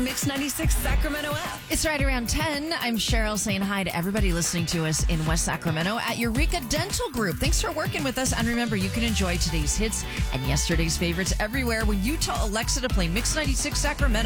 Mix 96 Sacramento app. It's right around 10. I'm Cheryl saying hi to everybody listening to us in West Sacramento at Eureka Dental Group. Thanks for working with us. And remember, you can enjoy today's hits and yesterday's favorites everywhere when you tell Alexa to play Mix 96 Sacramento.